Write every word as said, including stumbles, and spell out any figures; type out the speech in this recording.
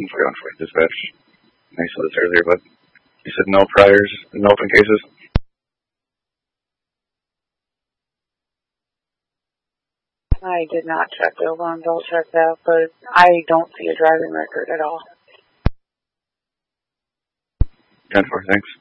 I'm forgetting for dispatch. I said this earlier, but you said no priors, no open cases. I did not check those ones. I'll check that, but I don't see a driving record at all. ten four, thanks.